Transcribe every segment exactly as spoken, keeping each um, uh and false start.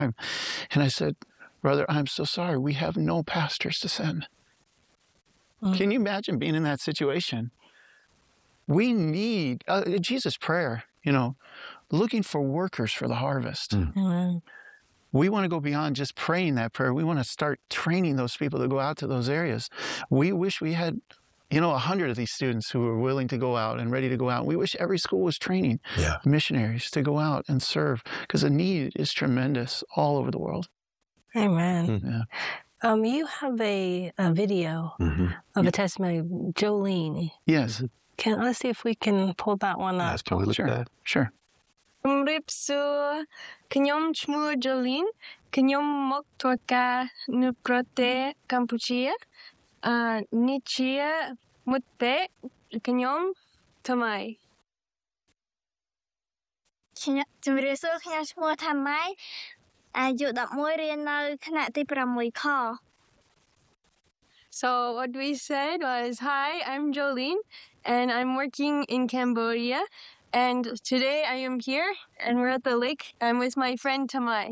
And I said, brother, I'm so sorry. We have no pastors to send. Mm. Can you imagine being in that situation? We need, uh, Jesus' prayer, you know, looking for workers for the harvest. Mm. Amen. We want to go beyond just praying that prayer. We want to start training those people to go out to those areas. We wish we had, you know, a hundred of these students who are willing to go out and ready to go out. We wish every school was training yeah. missionaries to go out and serve, because the need is tremendous all over the world. Amen. Mm. Yeah. Um, you have a, a video mm-hmm. of a testimony of Jolene. Yes. Can let's see if we can pull that one up. Yes, can we look sure. at that? Sure. ជំរាបសួរខ្ញុំឈ្មោះ Jolene ខ្ញុំមកធ្វើការនៅប្រទេសកម្ពុជាអឺនេះជាមុតតេខ្ញុំថ្មីខ្ញុំជំរាបសួរខ្ញុំឈ្មោះថាម៉ៃអាយុដប់មួយរៀននៅថ្នាក់ទីប្រាំមួយខ So what we said was, hi, I'm Jolene and I'm working in Cambodia. And today I am here, and we're at the lake. I'm with my friend Tamai.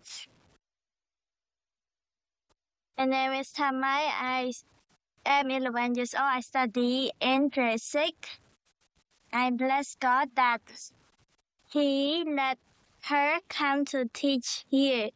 My name is Tamai. I am eleven years old. I study in grade six. I bless God that He let her come to teach here.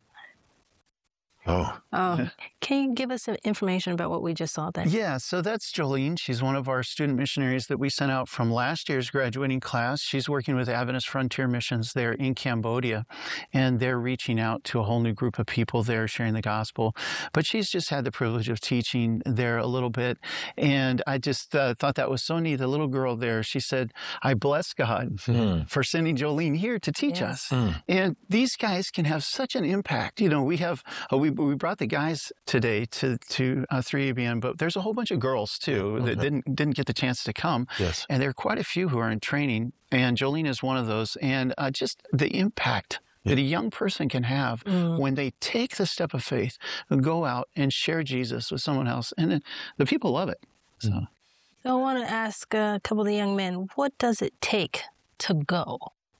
Oh. Oh. Can you give us some information about what we just saw there? Yeah, so that's Jolene. She's one of our student missionaries that we sent out from last year's graduating class. She's working with Adventist Frontier Missions there in Cambodia, and they're reaching out to a whole new group of people there, sharing the gospel. But she's just had the privilege of teaching there a little bit, and I just uh, thought that was so neat. The little girl there, she said, I bless God mm. for sending Jolene here to teach yes. us. Mm. And these guys can have such an impact. You know, we have, uh, we, we brought the guys today to to uh, three A B N, but there's a whole bunch of girls too mm-hmm. that didn't didn't get the chance to come. Yes. And there are quite a few who are in training, and Jolene is one of those. And uh, just the impact yeah. that a young person can have mm. when they take the step of faith and go out and share Jesus with someone else, and then the people love it. So. Mm. so I want to ask a couple of the young men, what does it take to go?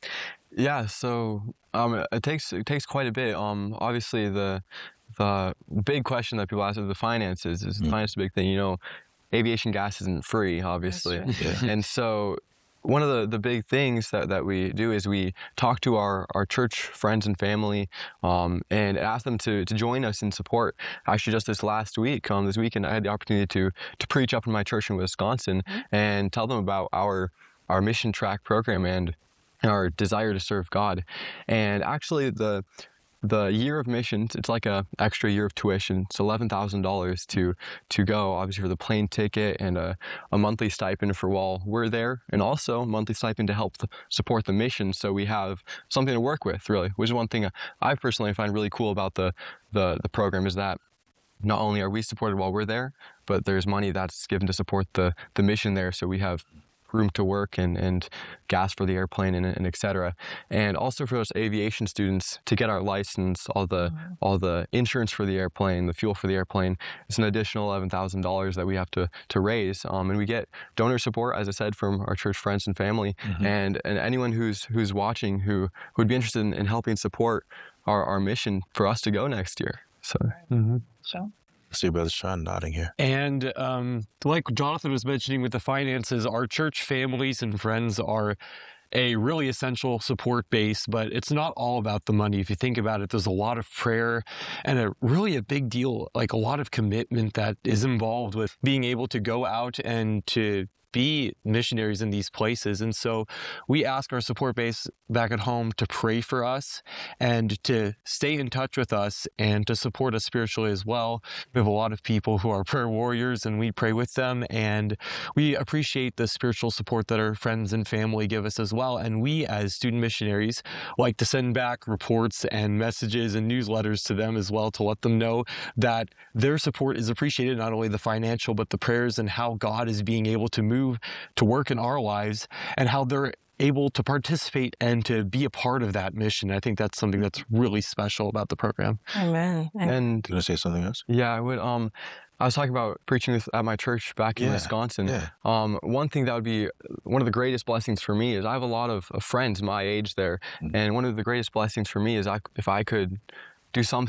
Yeah, so um, it takes it takes quite a bit. Um, obviously the The big question that people ask is the finances. Is the mm. finance a big thing? You know, aviation gas isn't free, obviously. Yeah. And so one of the, the big things that, that we do is we talk to our, our church friends and family um, and ask them to, to join us in support. Actually, just this last week, um, this weekend, I had the opportunity to, to preach up in my church in Wisconsin mm. and tell them about our, our mission track program and our desire to serve God. And actually, the The year of missions, it's like a extra year of tuition. It's eleven thousand dollars to to go, obviously for the plane ticket and a, a monthly stipend for while we're there, and also a monthly stipend to help the, support the mission. So we have something to work with, really, which is one thing I personally find really cool about the, the, the program is that not only are we supported while we're there, but there's money that's given to support the, the mission there. So we have room to work and, and gas for the airplane and, and et cetera. And also for those aviation students to get our license, all the mm-hmm. all the insurance for the airplane, the fuel for the airplane, it's an additional eleven thousand dollars that we have to, to raise. Um, and we get donor support, as I said, from our church friends and family. Mm-hmm. And, and anyone who's who's watching who would be interested in, in helping support our, our mission for us to go next year. So, mm-hmm. so. I see Brother Sean nodding here. And um, like Jonathan was mentioning with the finances, our church families and friends are a really essential support base, but it's not all about the money. If you think about it, there's a lot of prayer and a really a big deal, like a lot of commitment that is involved with being able to go out and to be missionaries in these places. And so we ask our support base back at home to pray for us and to stay in touch with us and to support us spiritually as well. We have a lot of people who are prayer warriors, and we pray with them, and we appreciate the spiritual support that our friends and family give us as well. And we, as student missionaries, like to send back reports and messages and newsletters to them as well to let them know that their support is appreciated, not only the financial, but the prayers and how God is being able to move to work in our lives and how they're able to participate and to be a part of that mission. I think that's something that's really special about the program. Amen. And you want to say something else? Yeah, I would. Um, I was talking about preaching with, at my church back in yeah, Wisconsin. Yeah. Um, one thing that would be one of the greatest blessings for me is I have a lot of, of friends my age there, mm-hmm. and one of the greatest blessings for me is I, if I could do something